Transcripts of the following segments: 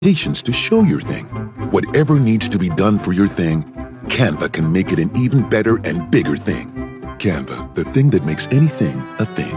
patience to show your thing. Whatever needs to be done for your thing, Canva can make it an even better and bigger thing. Canva, the thing that makes anything a thing.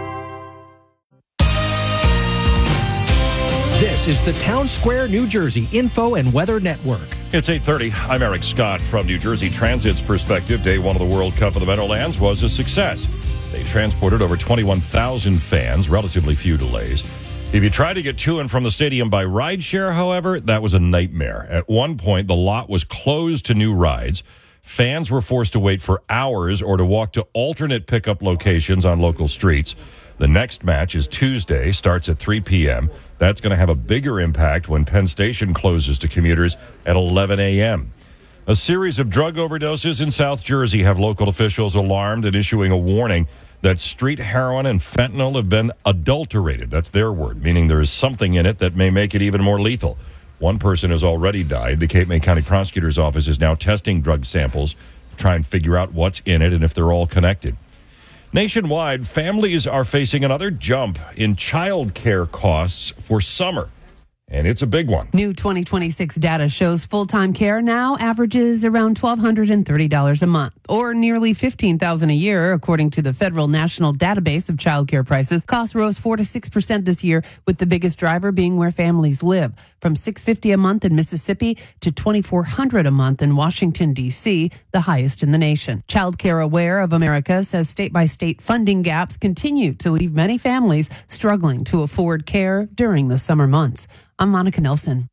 This is the Town Square, New Jersey Info and Weather Network. It's 8:30. I'm Eric Scott from New Jersey Transit's perspective. Day one of the World Cup of the Meadowlands was a success. They transported over 21,000 fans, relatively few delays. If you tried to get to and from the stadium by rideshare, however, that was a nightmare. At one point, the lot was closed to new rides. Fans were forced to wait for hours or to walk to alternate pickup locations on local streets. The next match is Tuesday, starts at 3 p.m. That's going to have a bigger impact when Penn Station closes to commuters at 11 a.m. A series of drug overdoses in South Jersey have local officials alarmed and issuing a warning that street heroin and fentanyl have been adulterated. That's their word, meaning there is something in it that may make it even more lethal. One person has already died. The Cape May County Prosecutor's Office is now testing drug samples to try and figure out what's in it and if they're all connected. Nationwide, families are facing another jump in child care costs for summer. And it's a big one. New 2026 data shows full-time care now averages around $1,230 a month, or nearly $15,000 a year, according to the Federal National Database of Child Care Prices. Costs rose 4 to 6% this year, with the biggest driver being where families live, from $650 a month in Mississippi to $2,400 a month in Washington, D.C., the highest in the nation. Child Care Aware of America says state-by-state funding gaps continue to leave many families struggling to afford care during the summer months. I'm Monica Nelson.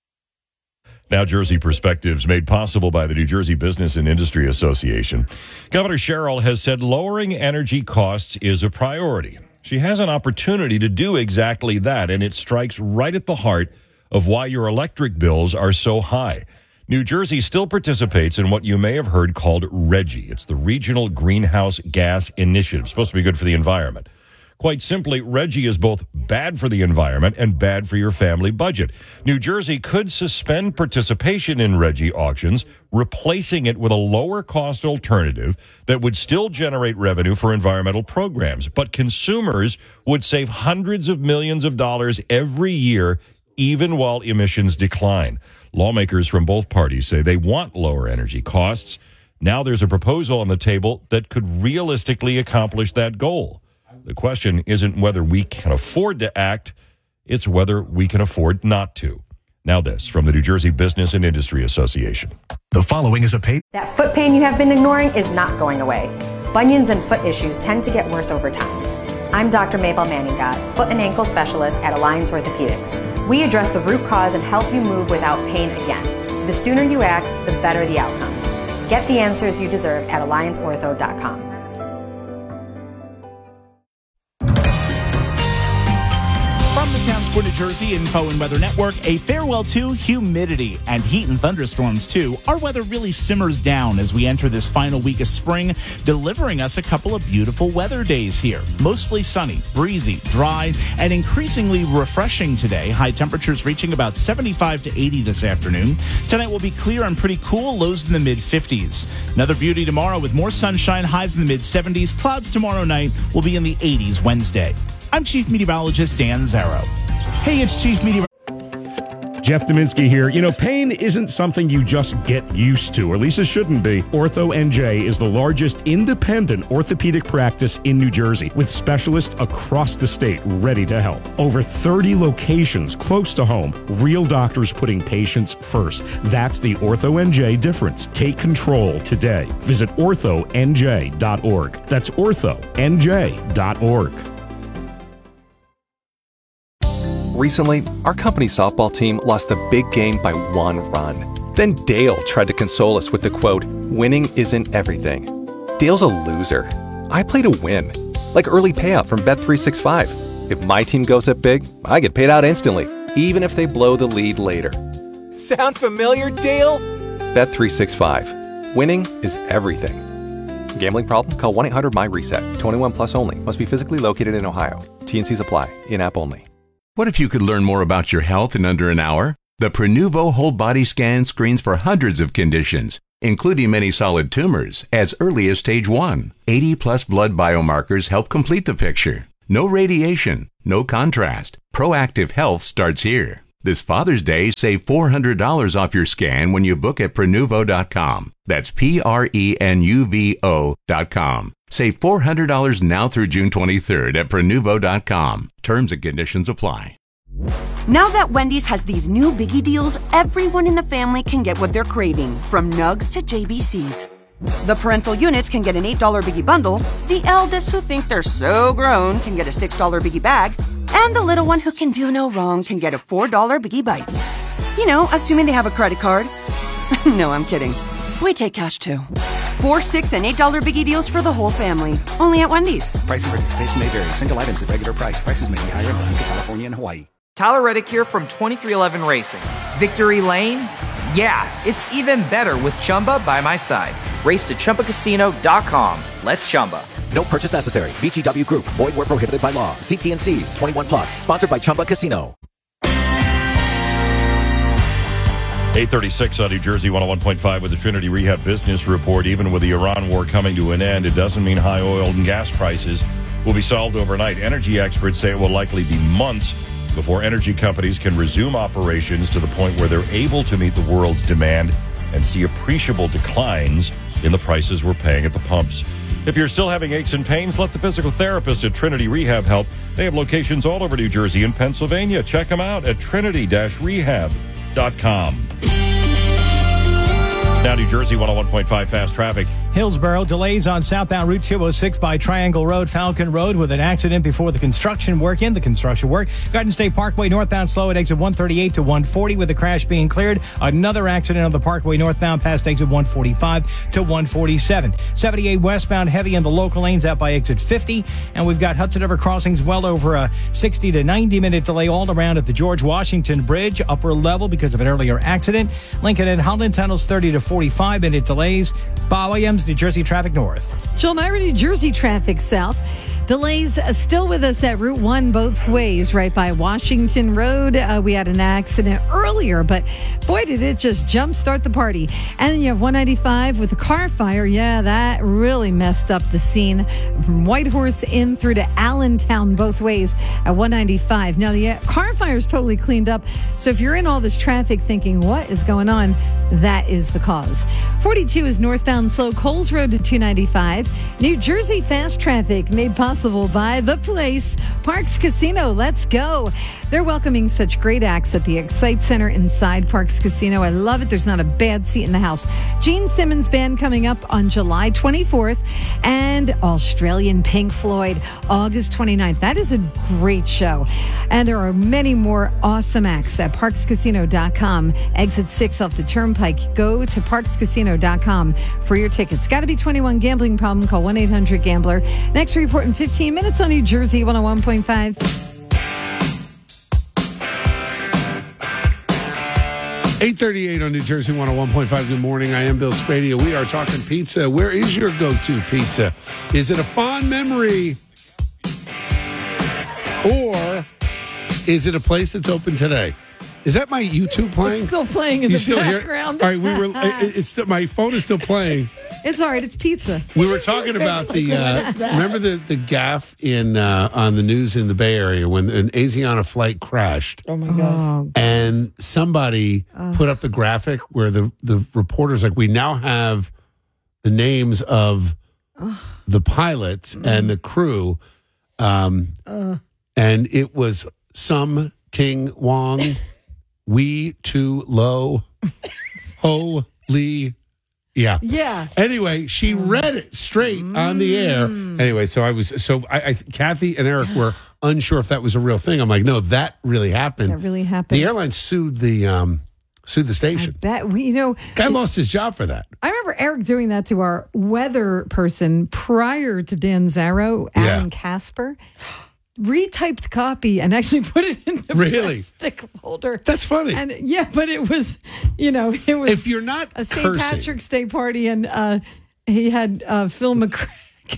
Now Jersey Perspectives, made possible by the New Jersey Business and Industry Association. Governor Sherrill has said lowering energy costs is a priority. She has an opportunity to do exactly that, and it strikes right at the heart of why your electric bills are so high. New Jersey still participates in what you may have heard called RGGI. It's the Regional Greenhouse Gas Initiative, supposed to be good for the environment. Quite simply, RGGI is both bad for the environment and bad for your family budget. New Jersey could suspend participation in RGGI auctions, replacing it with a lower-cost alternative that would still generate revenue for environmental programs. But consumers would save hundreds of millions of dollars every year, even while emissions decline. Lawmakers from both parties say they want lower energy costs. Now there's a proposal on the table that could realistically accomplish that goal. The question isn't whether we can afford to act, it's whether we can afford not to. Now this from the New Jersey Business and Industry Association. The following is a paid. That foot pain you have been ignoring is not going away. Bunions and foot issues tend to get worse over time. I'm Dr. Mabel Manningot, foot and ankle specialist at Alliance Orthopedics. We address the root cause and help you move without pain again. The sooner you act, the better the outcome. Get the answers you deserve at allianceortho.com. From the Town Square, New Jersey Info and Weather Network, a farewell to humidity and heat and thunderstorms, too. Our weather really simmers down as we enter this final week of spring, delivering us a couple of beautiful weather days here. Mostly sunny, breezy, dry, and increasingly refreshing today. High temperatures reaching about 75 to 80 this afternoon. Tonight will be clear and pretty cool, lows in the mid-50s. Another beauty tomorrow with more sunshine, highs in the mid-70s. Clouds tomorrow night will be in the 80s Wednesday. I'm Chief Meteorologist Dan Zarrow. Hey, it's Chief Meteorologist Jeff Dominski here. You know, pain isn't something you just get used to, or at least it shouldn't be. Ortho NJ is the largest independent orthopedic practice in New Jersey, with specialists across the state ready to help. Over 30 locations close to home, real doctors putting patients first. That's the Ortho NJ difference. Take control today. Visit orthonj.org. That's orthonj.org. Recently, our company softball team lost the big game by 1 run. Then Dale tried to console us with the quote, "Winning isn't everything." Dale's a loser. I play to win. Like early payout from Bet365. If my team goes up big, I get paid out instantly, even if they blow the lead later. Sound familiar, Dale? Bet365. Winning is everything. Gambling problem? Call 1-800-MY-RESET. 21 plus only. Must be physically located in Ohio. T&Cs apply. In-app only. What if you could learn more about your health in under an hour? The Prenuvo Whole Body Scan screens for hundreds of conditions, including many solid tumors, as early as stage 1. 80-plus blood biomarkers help complete the picture. No radiation, no contrast. Proactive health starts here. This Father's Day, save $400 off your scan when you book at Prenuvo.com. That's Prenuvo.com. Save $400 now through June 23rd at Prenuvo.com. Terms and conditions apply. Now that Wendy's has these new biggie deals, everyone in the family can get what they're craving, from nugs to JBCs. The parental units can get an $8 biggie bundle, the eldest who think they're so grown can get a $6 biggie bag, and the little one who can do no wrong can get a $4 Biggie Bites. You know, assuming they have a credit card. No, I'm kidding. We take cash too. $4, $6, and $8 Biggie deals for the whole family. Only at Wendy's. Price and participation may vary. Single items at regular price. Prices may be higher in Alaska, California, and Hawaii. Tyler Reddick here from 2311 Racing. Victory Lane? Yeah, it's even better with Chumba by my side. Race to ChumbaCasino.com. Let's Chumba. No purchase necessary. VGW Group. Void where prohibited by law. See T&Cs. 21 plus. Sponsored by Chumba Casino. 836 on New Jersey 101.5 with the Trinity Rehab Business Report. Even with the Iran war coming to an end, it doesn't mean high oil and gas prices will be solved overnight. Energy experts say it will likely be months before energy companies can resume operations to the point where they're able to meet the world's demand and see appreciable declines in the prices we're paying at the pumps. If you're still having aches and pains, let the physical therapist at Trinity Rehab help. They have locations all over New Jersey and Pennsylvania. Check them out at trinity-rehab.com. Now, New Jersey 101.5 fast traffic. Hillsborough, delays on southbound Route 206 by Triangle Road, Falcon Road, with an accident before the construction work. Garden State Parkway northbound slow at exit 138 to 140 with the crash being cleared. Another accident on the Parkway northbound past exit 145 to 147. 78 westbound heavy in the local lanes out by exit 50. And we've got Hudson River crossings well over a 60 to 90 minute delay all around at the George Washington Bridge, upper level because of an earlier accident. Lincoln and Holland tunnels 30 to 45 minute delays. Bob Williams, New Jersey traffic north. Joel Myra, New Jersey traffic south. Delays still with us at Route 1 both ways, right by Washington Road. We had an accident earlier, but boy, did it just jumpstart the party. And then you have 195 with the car fire. Yeah, that really messed up the scene from Whitehorse in through to Allentown both ways at 195. Now, the car fire is totally cleaned up. So if you're in all this traffic thinking, what is going on? That is the cause. 42 is northbound slow, Coles Road to 295. New Jersey fast traffic made possible by The Place, Parks Casino. Let's go. They're welcoming such great acts at the Excite Center inside Parks Casino. I love it. There's not a bad seat in the house. Gene Simmons Band coming up on July 24th and Australian Pink Floyd August 29th. That is a great show. And there are many more awesome acts at parkscasino.com. Exit 6 off the Turnpike. Go to parkscasino.com for your tickets. Got to be 21. Gambling problem? Call 1-800-GAMBLER. Next report in 15 minutes on New Jersey 101.5. 8:38 on New Jersey 101.5. Good morning. I am Bill Spadia. We are talking pizza. Where is your go-to pizza? Is it a fond memory? Or is it a place that's open today? Is that my YouTube playing? It's still playing in the background. All right, it's still, my phone is still playing. It's all right. It's pizza. We were talking about the remember the gaffe in on the news in the Bay Area when an Asiana flight crashed. Oh my God! And somebody put up the graphic where the reporters like, we now have the names of the pilots and the crew, and it was Sum Ting Wong, Wee Tu Lo, Ho Lee. Yeah. Yeah. Anyway, she read it straight on the air. Anyway, so I Kathy and Eric were unsure if that was a real thing. I'm like, no, that really happened. That really happened. The airline sued the station. That guy lost his job for that. I remember Eric doing that to our weather person prior to Dan Zarrow, Alan Casper. Retyped copy and actually put it in the plastic folder. That's funny. And but it was, it was. If you're not a St. Patrick's Day party, and he had Phil McCracken.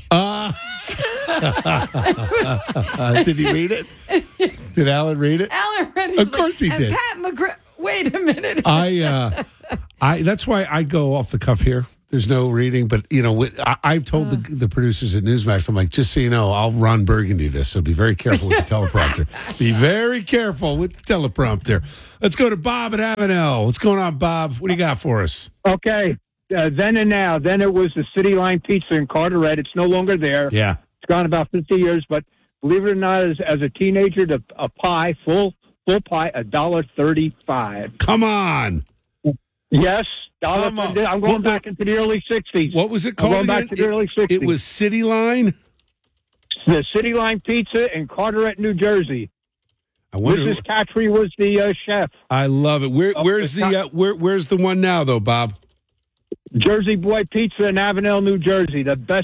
Did he read it? Did Alan read it? Alan read it. Of course he did. Pat McGrath. Wait a minute. That's why I go off the cuff here. There's no reading, but I've told the producers at Newsmax, I'm like, just so you know, I'll Ron Burgundy this, so be very careful with the teleprompter. Be very careful with the teleprompter. Let's go to Bob at Avenel. What's going on, Bob? What do you got for us? Okay, then and now. Then it was the City Line Pizza in Carteret. It's no longer there. Yeah. It's gone about 50 years, but believe it or not, as a teenager, a pie, full pie, $1.35. Come on. Yes. I'm going back into the early 60s. What was it called? I'm going back to the early 60s. It was City Line? The City Line Pizza in Carteret, New Jersey. I wonder. Mrs. Catry was the chef. I love it. Where's the one now, though, Bob? Jersey Boy Pizza in Avenel, New Jersey. The best.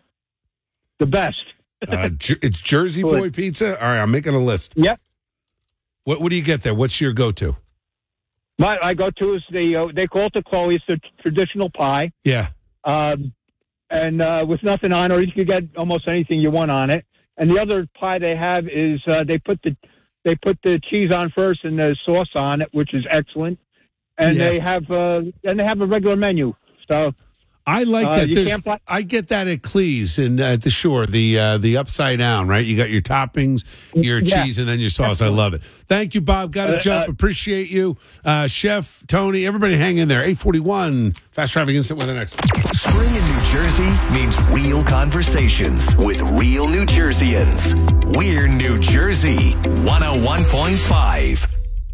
It's Jersey Boy Pizza? All right, I'm making a list. Yep. What do you get there? What's your go-to? My I go to is they call it the Chloe. It's the traditional pie. Yeah. And with nothing on, or you can get almost anything you want on it. And the other pie they have is they put the cheese on first and the sauce on it, which is excellent. And they have a regular menu. So I like that. I get that at Cleese and at the Shore, the upside down, right? You got your toppings, your cheese, and then your sauce. I love it. Thank you, Bob. Got to jump. Appreciate you. Chef, Tony, everybody hang in there. 841, Fast Traffic Instant Weather next. Spring in New Jersey means real conversations with real New Jerseyans. We're New Jersey 101.5.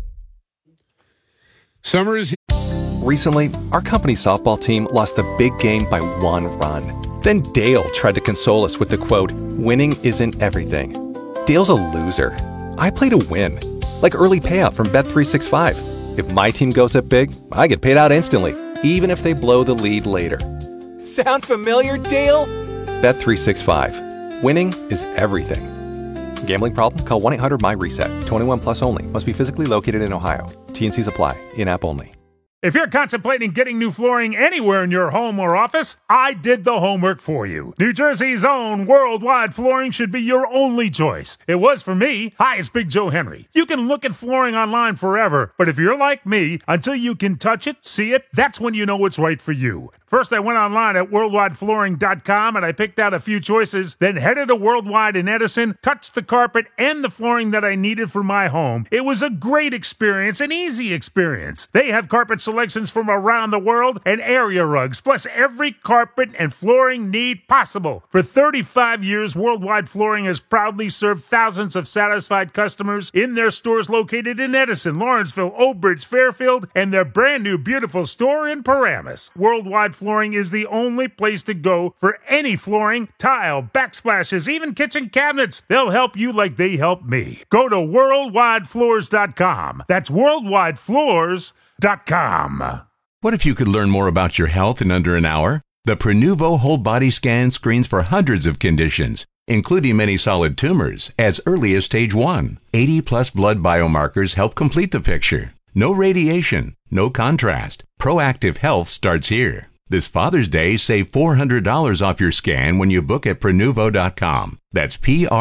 Summer is Recently, our company softball team lost a big game by 1 run. Then Dale tried to console us with the quote, "Winning isn't everything." Dale's a loser. I play to win. Like early payout from Bet365. If my team goes up big, I get paid out instantly, even if they blow the lead later. Sound familiar, Dale? Bet365. Winning is everything. Gambling problem? Call 1-800-MY-RESET. 21 plus only. Must be physically located in Ohio. T&Cs apply. In-app only. If you're contemplating getting new flooring anywhere in your home or office, I did the homework for you. New Jersey's own Worldwide Flooring should be your only choice. It was for me. Hi, it's Big Joe Henry. You can look at flooring online forever, but if you're like me, until you can touch it, see it, that's when you know it's right for you. First, I went online at worldwideflooring.com and I picked out a few choices, then headed to Worldwide in Edison, touched the carpet and the flooring that I needed for my home. It was a great experience, an easy experience. They have carpet selections from around the world and area rugs, plus every carpet and flooring need possible. For 35 years, Worldwide Flooring has proudly served thousands of satisfied customers in their stores located in Edison, Lawrenceville, Oak Ridge, Fairfield, and their brand new beautiful store in Paramus. Worldwide Flooring is the only place to go for any flooring, tile, backsplashes, even kitchen cabinets. They'll help you like they helped me. Go to worldwidefloors.com. That's worldwidefloors.com. What if you could learn more about your health in under an hour? The Prenuvo whole body scan screens for hundreds of conditions, including many solid tumors, as early as stage 1. 80-plus blood biomarkers help complete the picture. No radiation, no contrast. Proactive health starts here. This Father's Day, save $400 off your scan when you book at Prenuvo.com. That's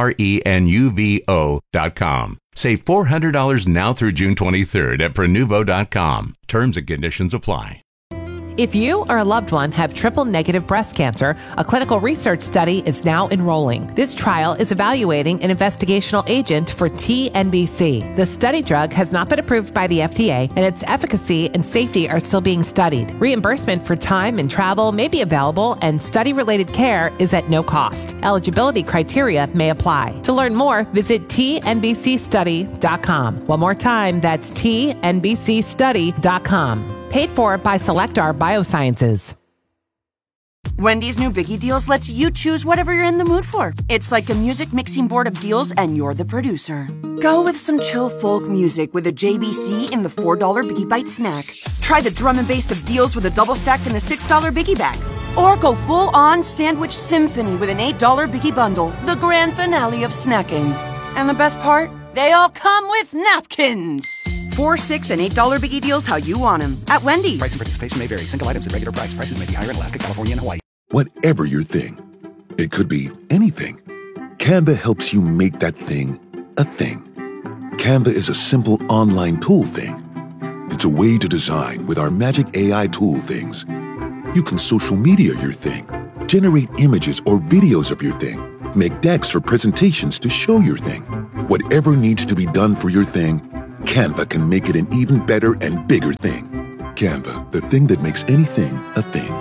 Prenuvo.com. Save $400 now through June 23rd at Prenuvo.com. Terms and conditions apply. If you or a loved one have triple-negative breast cancer, a clinical research study is now enrolling. This trial is evaluating an investigational agent for TNBC. The study drug has not been approved by the FDA, and its efficacy and safety are still being studied. Reimbursement for time and travel may be available, and study-related care is at no cost. Eligibility criteria may apply. To learn more, visit tnbcstudy.com. One more time, that's tnbcstudy.com. Paid for by Selectar Biosciences. Wendy's new Biggie Deals lets you choose whatever you're in the mood for. It's like a music mixing board of deals, and you're the producer. Go with some chill folk music with a JBC in the $4 Biggie Bite snack. Try the drum and bass of deals with a double stack in the $6 Biggie Bag. Or go full-on sandwich symphony with an $8 Biggie Bundle, the grand finale of snacking. And the best part? They all come with napkins. $4, $6, and $8 Biggie Deals how you want them at Wendy's. Price and participation may vary. Single items at regular price. Prices may be higher in Alaska, California, and Hawaii. Whatever your thing, it could be anything. Canva helps you make that thing a thing. Canva is a simple online tool thing. It's a way to design with our magic AI tool things. You can social media your thing, generate images or videos of your thing, make decks for presentations to show your thing. Whatever needs to be done for your thing, Canva can make it an even better and bigger thing. Canva, the thing that makes anything a thing.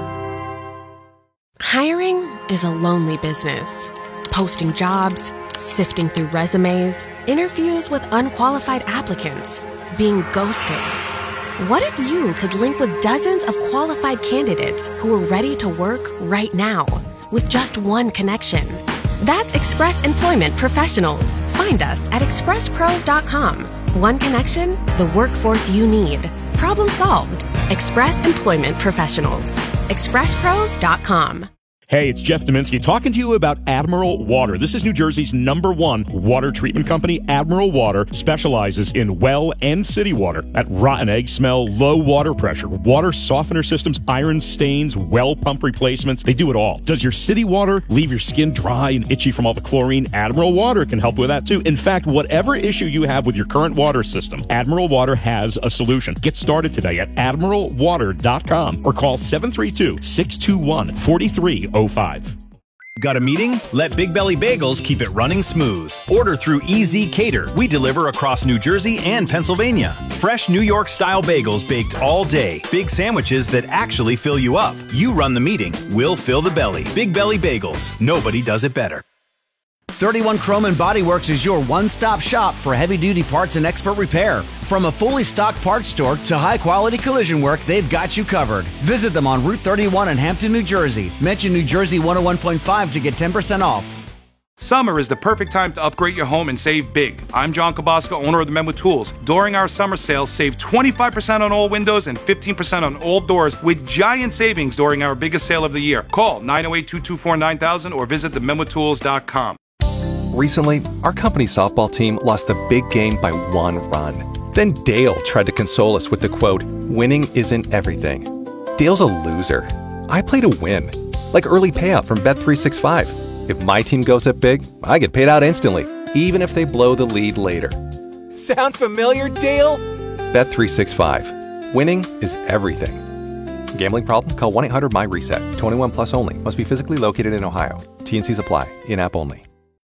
Hiring is a lonely business. Posting jobs, sifting through resumes, interviews with unqualified applicants, being ghosted. What if you could link with dozens of qualified candidates who are ready to work right now with just one connection? That's Express Employment Professionals. Find us at expresspros.com. One connection, the workforce you need. Problem solved. Express Employment Professionals. expresspros.com. Hey, it's Jeff Dominski talking to you about Admiral Water. This is New Jersey's #1 water treatment company. Admiral Water specializes in well and city water. That rotten egg smell, low water pressure, water softener systems, iron stains, well pump replacements. They do it all. Does your city water leave your skin dry and itchy from all the chlorine? Admiral Water can help with that too. In fact, whatever issue you have with your current water system, Admiral Water has a solution. Get started today at admiralwater.com or call 732-621-4305. Got a meeting? Let Big Belly Bagels keep it running smooth. Order through EZ Cater. We deliver across New Jersey and Pennsylvania. Fresh New York-style bagels baked all day. Big sandwiches that actually fill you up. You run the meeting. We'll fill the belly. Big Belly Bagels. Nobody does it better. 31 Chrome and Body Works is your one-stop shop for heavy-duty parts and expert repair. From a fully stocked parts store to high-quality collision work, they've got you covered. Visit them on Route 31 in Hampton, New Jersey. Mention New Jersey 101.5 to get 10% off. Summer is the perfect time to upgrade your home and save big. I'm John Kabaska, owner of the Menwood Tools. During our summer sale, save 25% on all windows and 15% on all doors with giant savings during our biggest sale of the year. Call 908-224-9000 or visit thememwoodtools.com. Recently, our company softball team lost the big game by 1 run. Then Dale tried to console us with the quote, "Winning isn't everything." Dale's a loser. I play to win. Like early payout from Bet365. If my team goes up big, I get paid out instantly, even if they blow the lead later. Sound familiar, Dale? Bet365. Winning is everything. Gambling problem? Call 1-800-MY-RESET. 21 plus only. Must be physically located in Ohio. T&Cs apply. In-app only.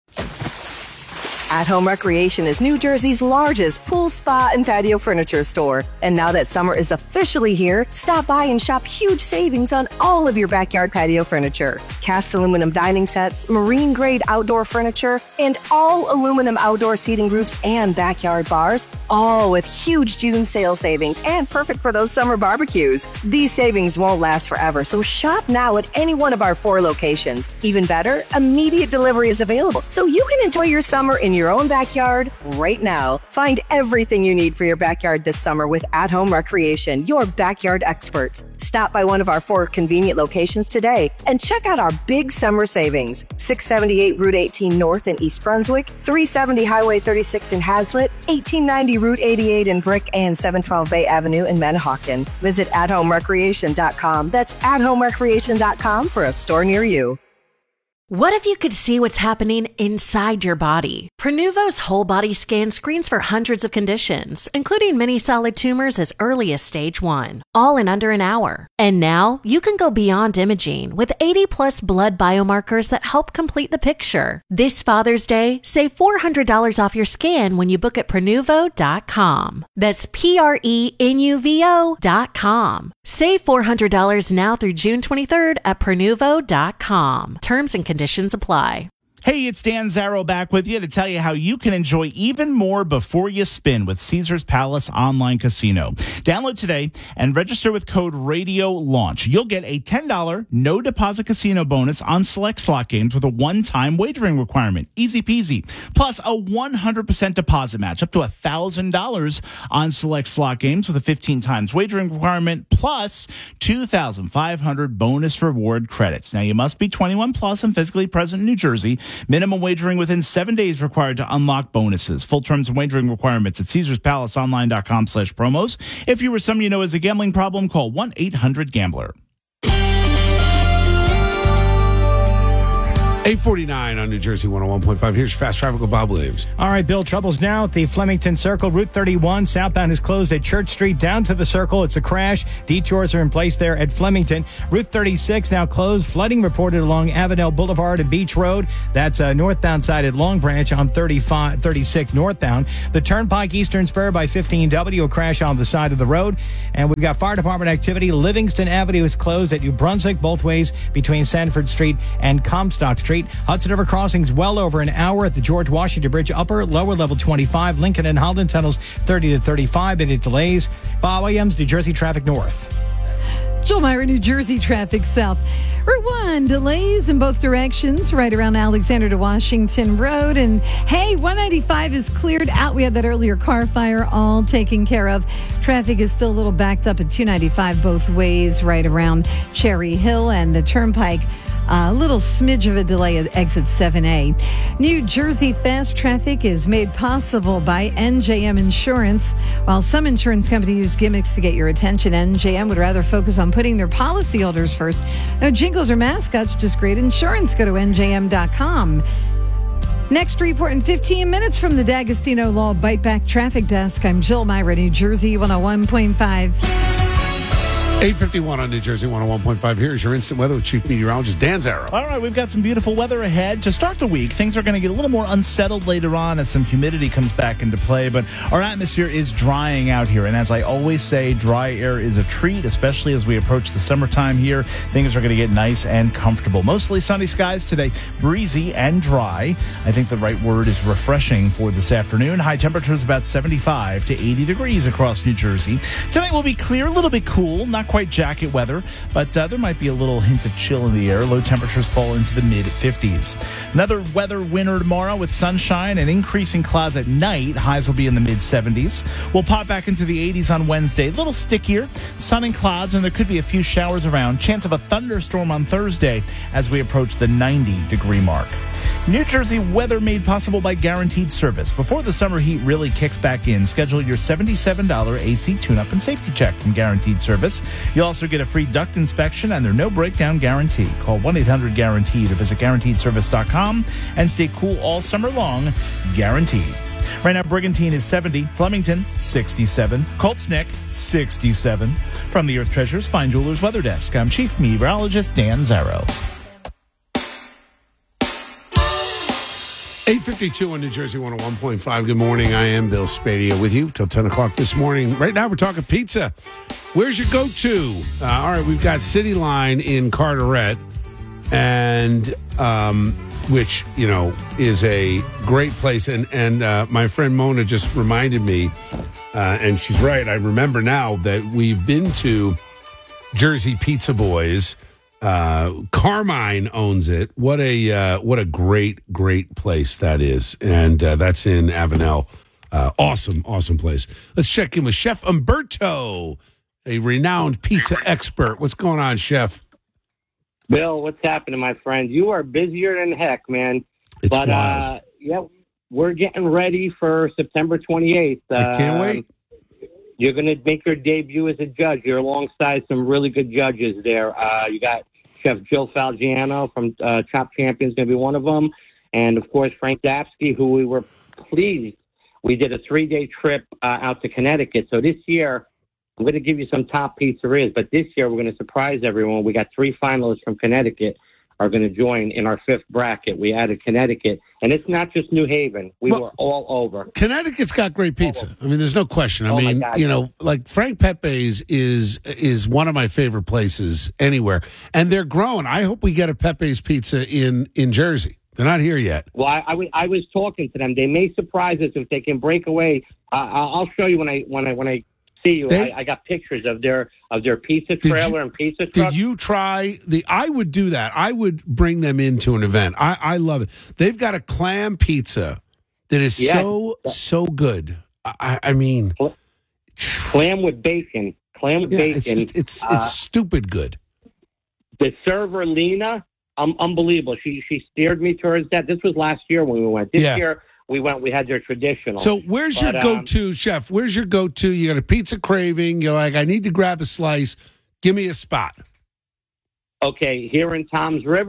At Home Recreation is New Jersey's largest pool, spa, and patio furniture store. And now that summer is officially here, stop by and shop huge savings on all of your backyard patio furniture. Cast aluminum dining sets, marine-grade outdoor furniture, and all aluminum outdoor seating groups and backyard bars, all with huge June sale savings and perfect for those summer barbecues. These savings won't last forever, so shop now at any one of our 4 locations. Even better, immediate delivery is available, so you can enjoy your summer in your own backyard right now. Find everything you need for your backyard this summer with At Home Recreation, your backyard experts. Stop by one of our 4 convenient locations today and check out our big summer savings. 678 Route 18 North in East Brunswick, 370 Highway 36 in Hazlet, 1890 Route 88 in Brick, and 712 Bay Avenue in Manahawkin. Visit athomerecreation.com. That's athomerecreation.com for a store near you. What if you could see what's happening inside your body? Prenuvo's whole body scan screens for hundreds of conditions, including many solid tumors as early as stage 1, all in under an hour. And now you can go beyond imaging with 80+ blood biomarkers that help complete the picture. This Father's Day, save $400 off your scan when you book at Prenuvo.com. That's Prenuvo.com. Save $400 now through June 23rd at Prenuvo.com. Terms and conditions apply. Hey, it's Dan Zarrow back with you to tell you how you can enjoy even more before you spin with Caesars Palace Online Casino. Download today and register with code RADIOLAUNCH. You'll get a $10 no-deposit casino bonus on select slot games with a one-time wagering requirement. Easy peasy. Plus a 100% deposit match up to $1,000 on select slot games with a 15 times wagering requirement, plus 2,500 bonus reward credits. Now, you must be 21 plus and physically present in New Jersey. Minimum wagering within 7 days required to unlock bonuses. Full terms and wagering requirements at CaesarsPalaceOnline.com/promos. If you or someone you know has a gambling problem, call 1-800-GAMBLER. 8:49 on New Jersey 101.5. Here's your fast traffic with Bob Williams. All right, Bill, troubles now at the Flemington Circle. Route 31 southbound is closed at Church Street down to the Circle. It's a crash. Detours are in place there at Flemington. Route 36 now closed. Flooding reported along Avondale Boulevard and Beach Road. That's northbound side at Long Branch on 36 northbound. The Turnpike Eastern Spur by 15W, a crash on the side of the road. And we've got fire department activity. Livingston Avenue is closed at New Brunswick, both ways between Sanford Street and Comstock Street. Hudson River Crossings well over an hour at the George Washington Bridge, upper, lower level 25. Lincoln and Holden tunnels 30 to 35. Minute delays. Bob Williams, New Jersey traffic north. Joel Myra, New Jersey traffic south. Route 1, delays in both directions right around Alexander to Washington Road. And hey, 195 is cleared out. We had that earlier car fire all taken care of. Traffic is still a little backed up at 295 both ways right around Cherry Hill and the Turnpike. A little smidge of a delay at exit 7A. New Jersey fast traffic is made possible by NJM Insurance. While some insurance companies use gimmicks to get your attention, NJM would rather focus on putting their policyholders first. No jingles or mascots, just great insurance. Go to NJM.com. Next report in 15 minutes from the D'Agostino Law Bite Back Traffic Desk. I'm Jill Myra, New Jersey 101.5. 8:51 on New Jersey 101.5. Here's your instant weather with Chief Meteorologist Dan Zarrow. All right, we've got some beautiful weather ahead. To start the week, things are going to get a little more unsettled later on as some humidity comes back into play, but our atmosphere is drying out here. And as I always say, dry air is a treat, especially as we approach the summertime here. Things are going to get nice and comfortable. Mostly sunny skies today, breezy and dry. I think the right word is refreshing for this afternoon. High temperatures about 75 to 80 degrees across New Jersey. Tonight will be clear, a little bit cool, not quite jacket weather, but there might be a little hint of chill in the air. Low temperatures fall into the mid-50s. Another weather winner tomorrow with sunshine and increasing clouds at night. Highs will be in the mid-70s. We'll pop back into the 80s on Wednesday. A little stickier, sun and clouds, and there could be a few showers around. Chance of a thunderstorm on Thursday as we approach the 90-degree mark. New Jersey weather made possible by Guaranteed Service. Before the summer heat really kicks back in, schedule your $77 AC tune-up and safety check from Guaranteed Service. You'll also get a free duct inspection and their no-breakdown guarantee. Call 1-800-GUARANTEED or visit GuaranteedService.com and stay cool all summer long, guaranteed. Right now, Brigantine is 70, Flemington 67, Colts Neck 67. From the Earth Treasures Fine Jewelers Weather Desk, I'm Chief Meteorologist Dan Zarrow. 8:52 on New Jersey 101.5. Good morning. I am Bill Spadia with you till 10 o'clock this morning. Right now, we're talking pizza. Where's your go-to? All right, we've got City Line in Carteret, and which, you know, is a great place. And my friend Mona just reminded me, and she's right, I remember now that we've been to Jersey Pizza Boys. Carmine owns it. What a great place that is, and that's in Avenel. Awesome place. Let's check in with Chef Umberto, a renowned pizza expert. What's going on, Chef? Bill, what's happening, my friend? You are busier than heck, man. It's wild. Yeah, we're getting ready for September 28th. I can't wait. You're going to make your debut as a judge. You're alongside some really good judges there. You got Chef Joe Falgiano from Chop Champions going to be one of them. And, of course, Frank Dapsky, who we were pleased. We did a 3-day trip out to Connecticut. So this year, I'm going to give you some top pizzerias. But this year, we're going to surprise everyone. We got 3 finalists from Connecticut are going to join in our 5th bracket. We added Connecticut. And it's not just New Haven. We were all over. Connecticut's got great pizza. I mean, there's no question. I mean, God, you know, like Frank Pepe's is one of my favorite places anywhere. And they're growing. I hope we get a Pepe's pizza in Jersey. They're not here yet. Well, I was talking to them. They may surprise us if they can break away. I'll show you when I see you. I got pictures of their pizza trailer and pizza truck. Did you try I would do that. I would bring them into an event. I love it. They've got a clam pizza that is so good. I mean, clam with bacon. Bacon. It's stupid good. The server Lena, unbelievable. She steered me towards that. This was last year when we went. This year we went. We had their traditional. So where's your go-to, Chef? Where's your go-to? You got a pizza craving. You're like, I need to grab a slice. Give me a spot. Okay, here in Tom's River,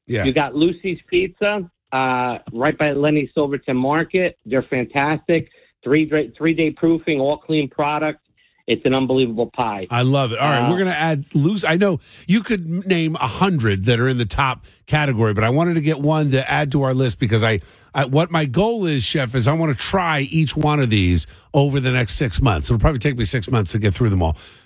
Yeah. You got Lucy's Pizza, right by Lenny Silverton Market. They're fantastic. 3-day proofing, all clean product. It's an unbelievable pie. I love it. All right, we're going to add Lucy. I know you could name 100 that are in the top category, but I wanted to get one to add to our list because what my goal is, Chef, is I want to try each one of these over the next 6 months. It'll probably take me 6 months to get through them all.